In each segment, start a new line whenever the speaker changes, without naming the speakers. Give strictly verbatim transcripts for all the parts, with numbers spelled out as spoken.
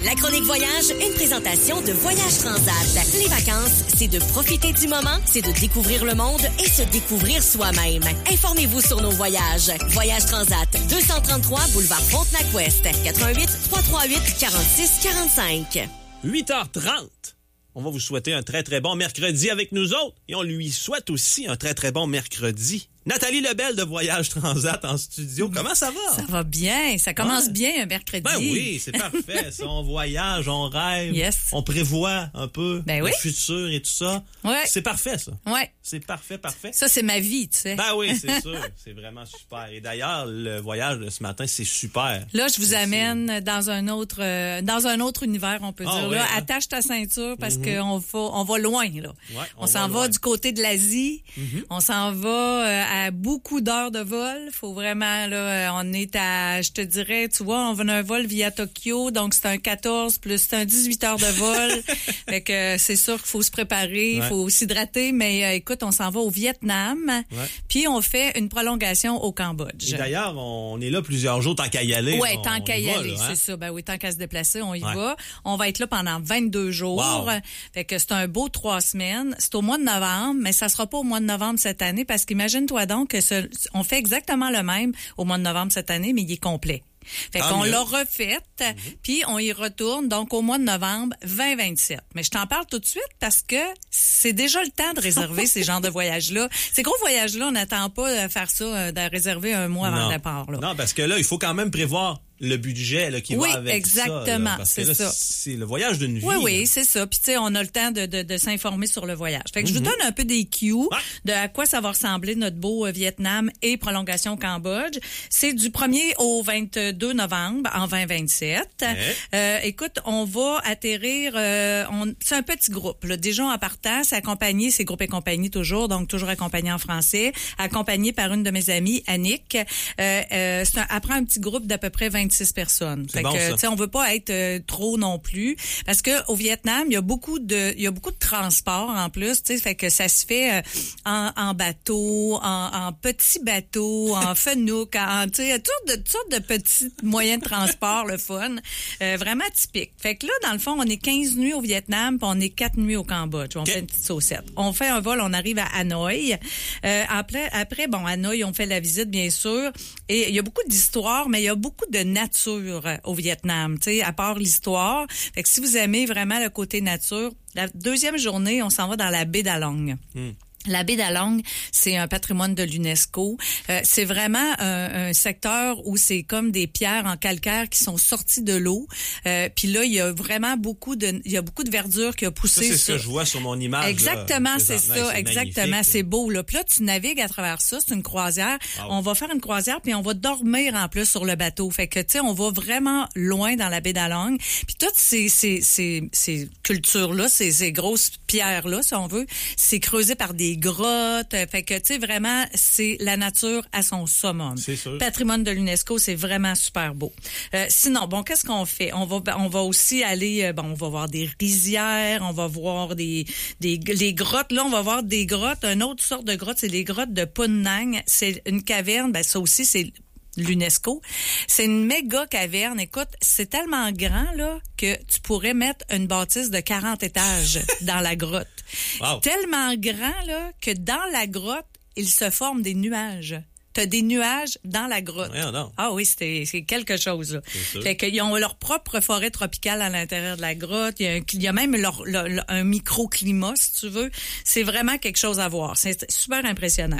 La chronique voyage, une présentation de Voyage Transat. Les vacances, c'est de profiter du moment, c'est de découvrir le monde et se découvrir soi-même. Informez-vous sur nos voyages. Voyage Transat, deux cent trente-trois boulevard Frontenac-Ouest, quatre un huit, trois trois huit, quarante-six quarante-cinq.
huit heures trente. On va vous souhaiter un très, très bon mercredi avec nous autres. Et on lui souhaite aussi un très, très bon mercredi. Nathalie Lebel de Voyage Transat en studio. Comment ça va?
Ça va bien. Ça commence ouais. bien un mercredi.
Ben oui, c'est parfait. Ça, on voyage, on rêve,
yes.
on prévoit un peu
ben
le
oui.
futur et tout ça.
Ouais.
C'est parfait, ça.
Ouais.
C'est parfait, parfait.
Ça, c'est ma vie, tu sais.
Ben oui, c'est sûr. C'est vraiment super. Et d'ailleurs, le voyage de ce matin, c'est super.
Là, je vous c'est amène dans un autre euh, dans un autre univers, on peut
ah,
dire.
Oui,
là,
hein?
Attache ta ceinture parce
mm-hmm.
qu'on va, on va loin, là.
Ouais, on
on s'en va, va du côté de l'Asie. Mm-hmm. On s'en va euh, à beaucoup d'heures de vol. Faut vraiment, là, on est à, je te dirais, tu vois, on va un vol via Tokyo, donc c'est un quatorze plus c'est un dix-huit heures de vol. Fait que euh, c'est sûr qu'il faut se préparer, il ouais. faut s'hydrater, mais euh, écoute, on s'en va au Vietnam, ouais. puis on fait une prolongation au Cambodge.
Et d'ailleurs, on est là plusieurs jours, tant qu'à y aller.
Oui,
on,
tant qu'à y, y aller, là, hein? C'est ça. Ben oui, tant qu'à se déplacer, on y ouais. va. On va être là pendant vingt-deux jours.
Wow.
Fait que c'est un beau trois semaines. C'est au mois de novembre, mais ça sera pas au mois de novembre cette année parce qu'imagine-toi donc que ce, on fait exactement le même au mois de novembre cette année, mais il est complet. Fait ah, qu'on mieux. l'a refait, mm-hmm. puis on y retourne donc au mois de novembre vingt vingt-sept. Mais je t'en parle tout de suite parce que c'est déjà le temps de réserver ces genres de voyages-là. Ces gros voyages-là, on n'attend pas de faire ça, de réserver un mois non. avant le départ. Là.
Non, parce que là, il faut quand même prévoir le budget là, qui
oui,
va avec
exactement,
ça. Là, parce
c'est
que là,
ça.
C'est le voyage d'une vie.
Oui, oui,
là.
c'est ça. Puis tu sais, on a le temps de, de, de s'informer sur le voyage. Fait que mm-hmm. je vous donne un peu des cues ouais. de à quoi ça va ressembler notre beau Vietnam et prolongation au Cambodge. C'est du premier au vingt-deux novembre en vingt vingt-sept. Ouais. Euh, écoute, on va atterrir, euh, on, c'est un petit groupe. Là. Déjà en partant, c'est accompagné, c'est groupe et compagnie toujours, donc toujours accompagné en français, accompagné par une de mes amies, Annick. Euh, euh, c'est un, après un petit groupe d'à peu près vingt-six personnes.
C'est
fait
bon,
que,
ça.
tu sais, on veut pas être euh, trop non plus, parce que au Vietnam, il y a beaucoup de, il y a beaucoup de transport en plus, tu sais, fait que ça se fait euh, en, en bateau, en, en petit bateau, en fenouk, en, tu sais, toutes de, toutes sortes de petits moyens de transport, le fun, euh, vraiment typique. Fait que là, dans le fond, on est quinze nuits au Vietnam, puis on est quatre nuits au Cambodge. On okay. fait une petite saucette. On fait un vol, on arrive à Hanoï. Euh, après, après, bon, Hanoï, on fait la visite, bien sûr, et il y a beaucoup d'histoires, mais il y a beaucoup de nature au Vietnam, tu sais, à part l'histoire. Fait que si vous aimez vraiment le côté nature, la deuxième journée, on s'en va dans la baie d'Along. Mm. La baie d'Along, c'est un patrimoine de l'UNESCO. Euh, c'est vraiment un, un secteur où c'est comme des pierres en calcaire qui sont sorties de l'eau. Euh, Puis là, il y a vraiment beaucoup de, il y a beaucoup de verdure qui a poussé.
Ça, c'est
sur...
ce que je vois sur mon image.
Exactement,
là,
c'est ça. C'est exactement, c'est beau. Là. Puis là, tu navigues à travers ça. C'est une croisière. Wow. On va faire une croisière puis on va dormir en plus sur le bateau. Fait que tu sais, on va vraiment loin dans la baie d'Along. Puis toutes ces ces ces, ces cultures-là, ces, ces grosses pierres-là, si on veut, c'est creusé par des grottes, fait que tu sais vraiment c'est la nature à son summum.
C'est sûr.
Patrimoine de l'UNESCO, c'est vraiment super beau. Euh, sinon, bon, qu'est-ce qu'on fait? On va on va aussi aller bon, on va voir des rizières, on va voir des des les grottes. Là, on va voir des grottes, une autre sorte de grotte, c'est les grottes de Phun Nang. C'est une caverne, ben ça aussi c'est l'UNESCO. C'est une méga caverne. Écoute, c'est tellement grand là que tu pourrais mettre une bâtisse de quarante étages dans la grotte.
Wow. Tellement
grand là que dans la grotte, il se forme des nuages. T'as des nuages dans la grotte.
Ouais, non.
Ah oui, c'est, c'est quelque chose, là. Fait qu'ils ont leur propre forêt tropicale à l'intérieur de la grotte. Il y a, un, il y a même leur, leur, leur, un microclimat, si tu veux. C'est vraiment quelque chose à voir. C'est super impressionnant.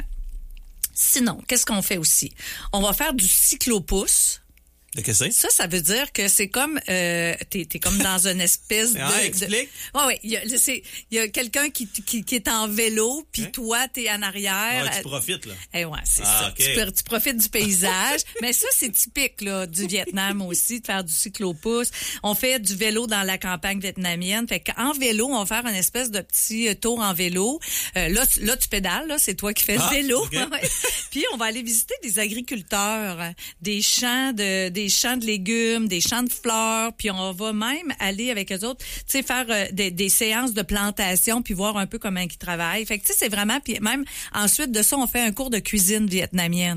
Sinon, qu'est-ce qu'on fait aussi? On va faire du cyclopousse.
De qu'est-ce que c'est?
Ça, ça veut dire que c'est comme euh, t'es, t'es comme dans une espèce de.
Ah, explique.
Oui, oui. Il y a, c'est, il y a quelqu'un qui, qui, qui est en vélo, puis hein? Toi, t'es en arrière.
Ah, tu profites, là.
Eh ouais, c'est
ah,
ça.
Okay.
Tu, tu profites du paysage. Mais ça, c'est typique là du Vietnam aussi, de faire du cyclopousse. On fait du vélo dans la campagne vietnamienne. Fait qu'en vélo, on va faire une espèce de petit tour en vélo. Euh, là, tu, là, tu pédales, là, c'est toi qui fais ah, le vélo. Okay. Puis on va aller visiter des agriculteurs, des champs de des champs de légumes, des champs de fleurs, puis on va même aller avec eux autres, tu sais, faire euh, des, des séances de plantation, puis voir un peu comment ils travaillent. Fait que tu sais, c'est vraiment, puis même ensuite de ça, on fait un cours de cuisine vietnamienne.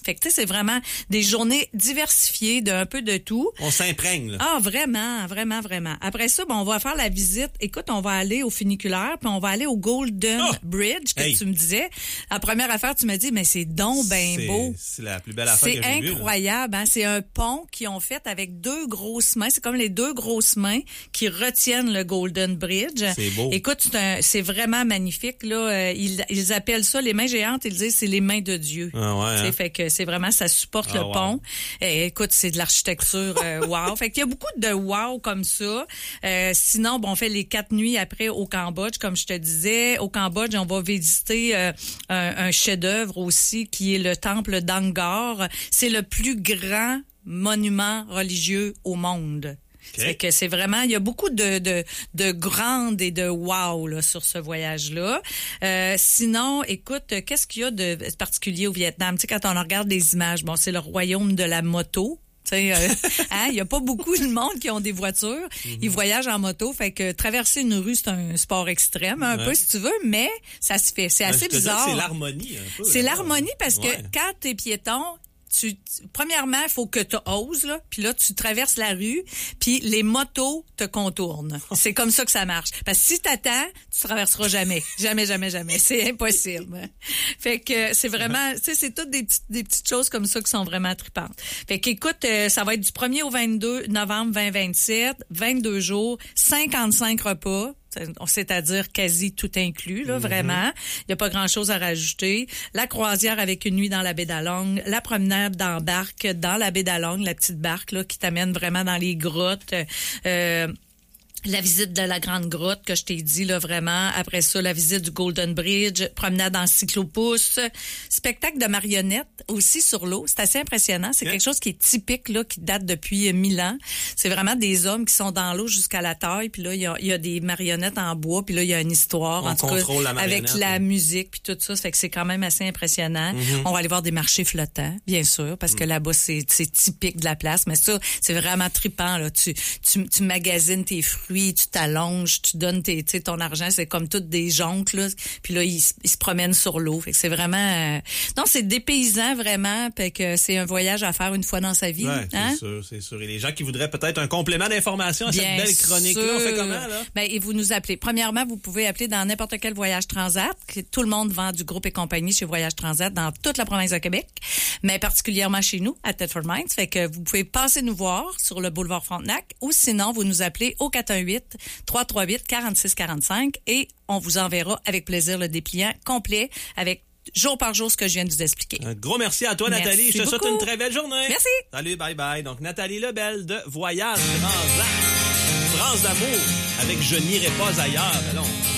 Fait que, tu sais, c'est vraiment des journées diversifiées d'un peu de tout.
On s'imprègne, là.
Ah, vraiment, vraiment, vraiment. Après ça, bon, on va faire la visite. Écoute, on va aller au funiculaire, puis on va aller au Golden
oh!
Bridge, que
Hey.
tu me disais. La première affaire, tu m'as dit, mais c'est donc ben
C'est-
beau.
C'est la plus belle affaire
C'est
que j'ai vue. là.
incroyable, hein? C'est un pont qu'ils ont fait avec deux grosses mains. C'est comme les deux grosses mains qui retiennent le Golden Bridge.
C'est beau.
Écoute, c'est, un- c'est vraiment magnifique, là. Euh, Ils, ils appellent ça les mains géantes. Ils disent c'est les mains de Dieu.
Ah ouais,
Tu sais,
hein?
fait que c'est vraiment, ça supporte
Ah,
le
wow.
pont. Et, écoute, c'est de l'architecture euh, wow. Fait qu'il y a beaucoup de wow comme ça. Euh, sinon, bon, on fait les quatre nuits après au Cambodge, comme je te disais. Au Cambodge, on va visiter euh, un, un chef-d'œuvre aussi qui est le temple d'Angkor. C'est le plus grand monument religieux au monde.
Okay.
C'est que c'est vraiment, il y a beaucoup de de, de grandes et de wow là, sur ce voyage-là. Euh, sinon, écoute, qu'est-ce qu'il y a de particulier au Vietnam? Tu sais, quand on regarde les images, bon, c'est le royaume de la moto. Tu sais, euh, hein, il y a pas beaucoup de monde qui ont des voitures. Mm-hmm. Ils voyagent en moto, fait que traverser une rue, c'est un sport extrême, un ouais. peu, si tu veux, mais ça se fait. C'est
ouais,
assez bizarre.
C'est l'harmonie, un peu.
C'est
là,
l'harmonie parce
ouais.
que quand t'es piéton, Tu, premièrement, il faut que tu oses, là. Puis là, tu traverses la rue, puis les motos te contournent. C'est comme ça que ça marche. Parce que si t'attends, tu traverseras jamais. Jamais, jamais, jamais. C'est impossible. Fait que c'est vraiment, tu sais, c'est toutes des petites, des petites choses comme ça qui sont vraiment tripantes. Fait qu'écoute, euh, ça va être du premier au vingt-deux novembre vingt vingt-sept, vingt-deux jours, cinquante-cinq repas. C'est-à-dire quasi tout inclus, là, mm-hmm. vraiment. Il n'y a pas grand-chose à rajouter. La croisière avec une nuit dans la baie d'Along, la promenade en barque dans la baie d'Along, la petite barque là qui t'amène vraiment dans les grottes. Euh, La visite de la Grande Grotte que je t'ai dit, là, vraiment. Après ça, la visite du Golden Bridge, promenade en cyclopousse, spectacle de marionnettes aussi sur l'eau. C'est assez impressionnant. C'est yeah. quelque chose qui est typique, là, qui date depuis mille ans. C'est vraiment des hommes qui sont dans l'eau jusqu'à la taille. Puis là, il y a, y a des marionnettes en bois. Puis là, il y a une histoire,
On
en tout cas,
la
avec la musique puis tout ça. Ça fait que c'est quand même assez impressionnant. Mm-hmm. On va aller voir des marchés flottants, bien sûr, parce mm. que là-bas, c'est, c'est typique de la place. Mais ça, c'est vraiment trippant, là. Tu, tu, tu magasines tes fruits, tu t'allonges, tu donnes tes, tu sais, ton argent, c'est comme toutes des jonques, là. Puis là, ils, ils se promènent sur l'eau. Fait que c'est vraiment... Euh... Non, c'est dépaysant, vraiment. Fait que c'est un voyage à faire une fois dans sa vie.
Ouais,
hein?
c'est sûr, c'est sûr. Et les gens qui voudraient peut-être un complément d'information à
Bien
cette belle chronique-là, on fait comment, là?
Ben, et vous nous appelez. Premièrement, vous pouvez appeler dans n'importe quel Voyage Transat. Tout le monde vend du groupe et compagnie chez Voyage Transat dans toute la province de Québec, mais particulièrement chez nous, à Thetford Mines. Fait que vous pouvez passer nous voir sur le boulevard Frontenac ou sinon, vous nous appelez au quatre un huit, trois trois huit, quatre six quatre cinq et on vous enverra avec plaisir le dépliant complet avec jour par jour ce que je viens de vous expliquer.
Un gros merci à toi,
merci
Nathalie. Je te
beaucoup.
souhaite une très belle journée.
Merci.
Salut, bye bye. Donc, Nathalie Lebel de Voyage Transat. France d'amour avec Je n'irai pas ailleurs. Allons.